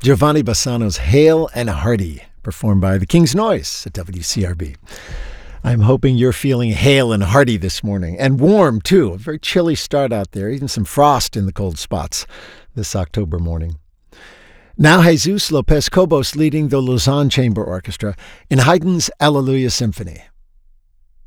Giovanni Bassano's Hale and Hearty, performed by the King's Noise at WCRB. I'm hoping you're feeling hale and hearty this morning, and warm too. A very chilly start out there, even some frost in the cold spots this October morning. Now Jesus Lopez Cobos leading the Lausanne Chamber Orchestra in Haydn's Alleluia Symphony.